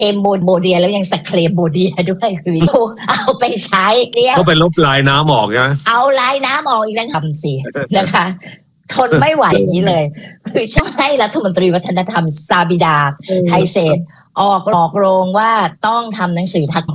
เอมโบเดียแล้วยังสเคลมโบเดียด้วยคือเอาไปใช้เนี่ยก็ไปลบลายน้ำออกนะเอาลายน้ำออกอีกแล้วทำสินะคะทนไม่ไหวนี้เลยคือใช่ให้รัฐมนตรีวัฒนธรรมซาบิดาไฮเซตออกโรงว่าต้องทำหนังสือทัก